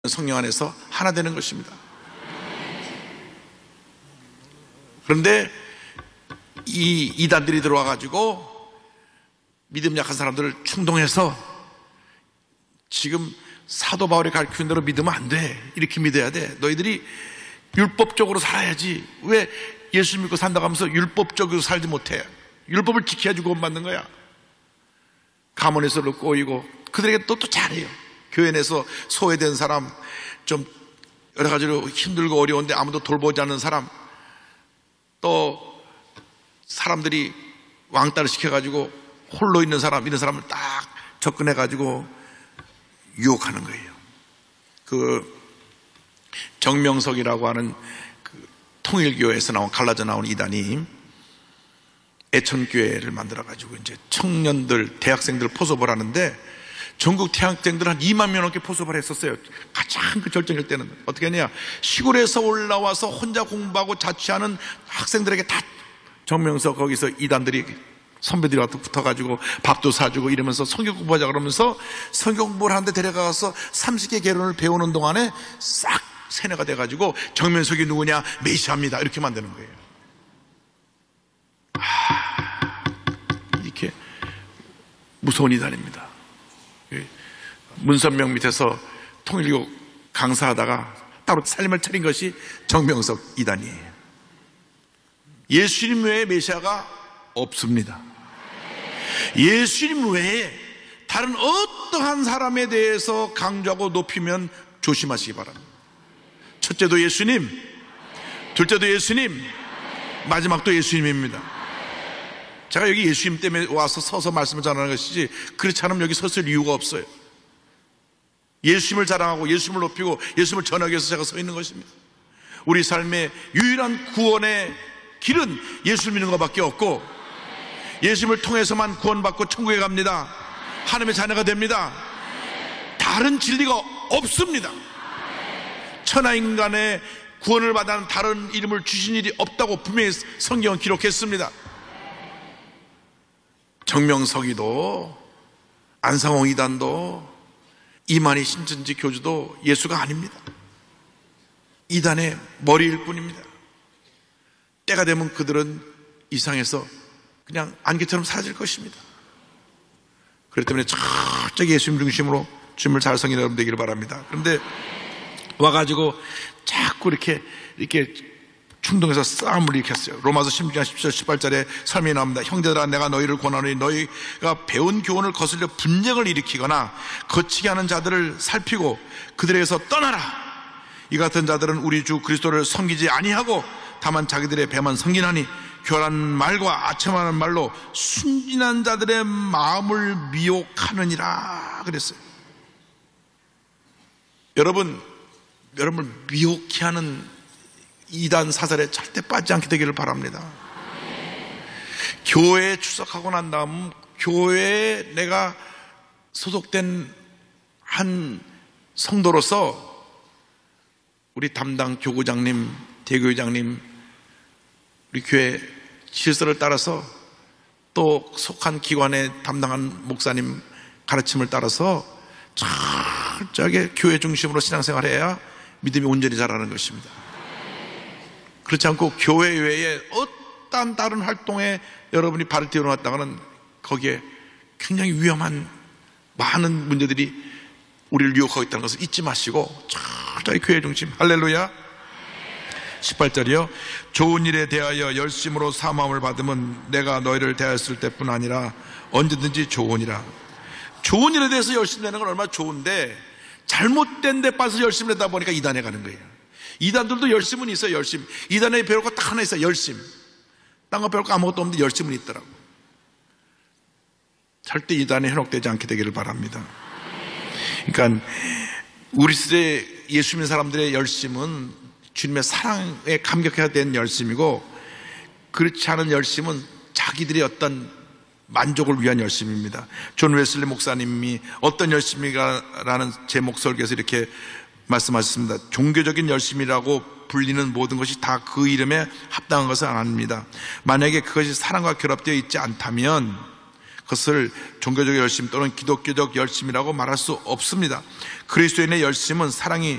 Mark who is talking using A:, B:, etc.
A: 성령 안에서 하나 되는 것입니다. 그런데 이 이단들이 들어와 가지고 믿음 약한 사람들을 충동해서 지금 사도 바울이 가르치는 대로 믿으면 안 돼, 이렇게 믿어야 돼, 너희들이 율법적으로 살아야지, 왜 예수 믿고 산다고 하면서 율법적으로 살지 못해, 율법을 지켜야지 구원받는 거야. 가문에서도 꼬이고, 그들에게 또 잘해요. 교회 내에서 소외된 사람, 좀 여러 가지로 힘들고 어려운데 아무도 돌보지 않는 사람, 또 사람들이 왕따를 시켜가지고 홀로 있는 사람, 이런 사람을 딱 접근해가지고 유혹하는 거예요. 그 정명석이라고 하는 그 통일교회에서 나온, 갈라져 나온 이단이 애천교회를 만들어가지고 이제 청년들, 대학생들 포섭을 하는데 전국 대학생들 한 2만 명 넘게 포섭을 했었어요. 가장 그 절정일 때는 어떻게 했냐, 시골에서 올라와서 혼자 공부하고 자취하는 학생들에게 다 정명석 거기서 이단들이 선배들이 와서 붙어가지고 밥도 사주고 이러면서 성경 공부하자 그러면서 성경 공부를 하는데 데려가서 30개 개론을 배우는 동안에 싹 세뇌가 돼가지고 정명석이 누구냐, 메시아입니다, 이렇게 만드는 거예요. 이렇게 무서운 이단입니다. 문선명 밑에서 통일교 강사하다가 따로 살림을 차린 것이 정명석 이단이에요. 예수님 외에 메시아가 없습니다. 예수님 외에 다른 어떠한 사람에 대해서 강조하고 높이면 조심하시기 바랍니다. 첫째도 예수님, 둘째도 예수님, 마지막도 예수님입니다. 제가 여기 예수님 때문에 와서 서서 말씀을 전하는 것이지, 그렇지 않으면 여기 섰을 이유가 없어요. 예수님을 자랑하고 예수님을 높이고 예수님을 전하기 위해서 제가 서 있는 것입니다. 우리 삶의 유일한 구원의 길은 예수를 믿는 것밖에 없고, 예수님을 통해서만 구원받고 천국에 갑니다. 하나님의 자녀가 됩니다. 다른 진리가 없습니다. 천하인간의 구원을 받는 다른 이름을 주신 일이 없다고 분명히 성경은 기록했습니다. 정명석이도 안상홍 이단도 이만희 신천지 교주도 예수가 아닙니다. 이단의 머리일 뿐입니다. 때가 되면 그들은 이상해서 그냥 안개처럼 사라질 것입니다. 그렇기 때문에 철저히 예수님 중심으로 주님을 잘 섬기는 여러분 되기를 바랍니다. 그런데 와가지고 자꾸 이렇게 충동해서 싸움을 일으켰어요. 로마서 16장 17절 18절에 설명이 나옵니다. 형제들아, 내가 너희를 권하노니 너희가 배운 교훈을 거슬려 분쟁을 일으키거나 거치게 하는 자들을 살피고 그들에게서 떠나라. 이 같은 자들은 우리 주 그리스도를 섬기지 아니하고 다만 자기들의 배만 섬기나니 교활한 말과 아첨하는 말로 순진한 자들의 마음을 미혹하느니라 그랬어요. 여러분을 미혹해 하는 이단 사설에 절대 빠지지 않게 되기를 바랍니다. 교회에 출석하고 난 다음 교회에 내가 소속된 한 성도로서 우리 담당 교구장님, 대교회장님, 우리 교회 질서를 따라서 또 속한 기관에 담당한 목사님 가르침을 따라서 철저하게 교회 중심으로 신앙생활해야 믿음이 온전히 자라는 것입니다. 그렇지 않고 교회 외에 어떠한 다른 활동에 여러분이 발을 띄워놨다가는 거기에 굉장히 위험한 많은 문제들이 우리를 유혹하고 있다는 것을 잊지 마시고 철저히 교회 중심. 할렐루야. 18절이요. 좋은 일에 대하여 열심으로 사모함을 받으면 내가 너희를 대하였을 때뿐 아니라 언제든지 좋으니라. 좋은 일에 대해서 열심히 내는 건 얼마나 좋은데 잘못된 데 빠져서 열심히 내다 보니까 이단에 가는 거예요. 이단들도 열심은 있어요. 열심. 이단에 배울 거 딱 하나 있어요. 열심. 딴 거 배울 거 아무것도 없는데 열심은 있더라고. 절대 이단에 현혹되지 않게 되기를 바랍니다. 그러니까 우리 시대 예수 믿는 사람들의 열심은 주님의 사랑에 감격해야 되는 열심이고, 그렇지 않은 열심은 자기들의 어떤 만족을 위한 열심입니다. 존 웨슬리 목사님이 어떤 열심이라는 제목 설교에서 이렇게 말씀하셨습니다. 종교적인 열심이라고 불리는 모든 것이 다 그 이름에 합당한 것은 아닙니다. 만약에 그것이 사랑과 결합되어 있지 않다면 그것을 종교적 열심 또는 기독교적 열심이라고 말할 수 없습니다. 그리스도인의 열심은 사랑이